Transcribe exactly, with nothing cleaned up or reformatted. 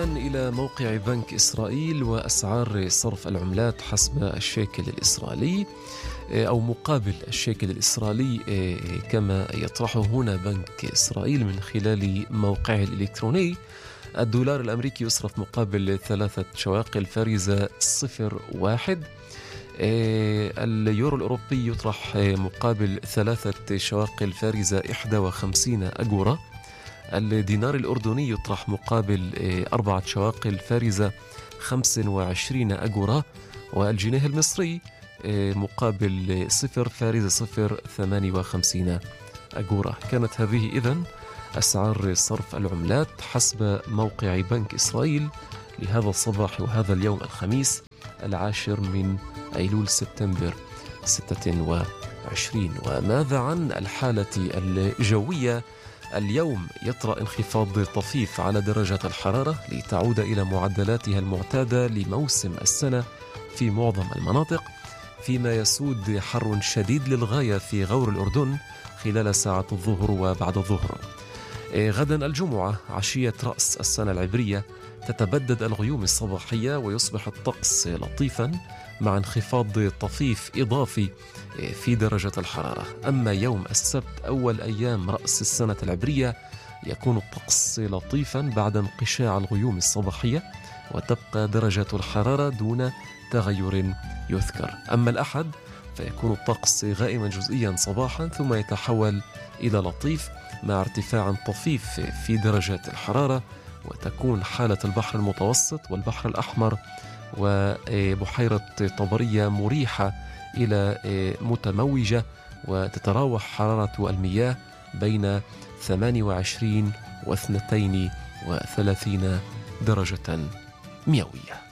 إلى موقع بنك إسرائيل وأسعار صرف العملات حسب الشيكل الإسرائيلي أو مقابل الشيكل الإسرائيلي كما يطرحه هنا بنك إسرائيل من خلال موقعه الإلكتروني. الدولار الأمريكي يصرف مقابل ثلاثة شواقل فارزة صفر واحد. اليورو الأوروبي يطرح مقابل ثلاثة شواقل فارزة إحدى وخمسين أجورة. الدينار الأردني يطرح مقابل أربعة شواقل فارزة خمس وعشرين أجورة. والجنيه المصري مقابل صفر فارزة صفر ثمانية وخمسين أجورة. كانت هذه إذن أسعار صرف العملات حسب موقع بنك إسرائيل لهذا الصباح وهذا اليوم الخميس العاشر من أيلول سبتمبر ستة وعشرين. وماذا عن الحالة الجوية؟ اليوم يطرأ انخفاض طفيف على درجات الحرارة لتعود إلى معدلاتها المعتادة لموسم السنة في معظم المناطق، فيما يسود حر شديد للغاية في غور الأردن خلال ساعات الظهر وبعد الظهر. غدا الجمعة عشية رأس السنة العبرية تتبدد الغيوم الصباحية ويصبح الطقس لطيفا مع انخفاض طفيف إضافي في درجة الحرارة. أما يوم السبت أول أيام رأس السنة العبرية يكون الطقس لطيفا بعد انقشاع الغيوم الصباحية وتبقى درجة الحرارة دون تغير يذكر. أما الأحد فيكون الطقس غائما جزئيا صباحا ثم يتحول إلى لطيف مع ارتفاع طفيف في درجات الحرارة، وتكون حالة البحر المتوسط والبحر الأحمر وبحيرة طبرية مريحة إلى متموجة، وتتراوح حرارة المياه بين ثمانية وعشرين واثنتين وثلاثين درجة مئوية.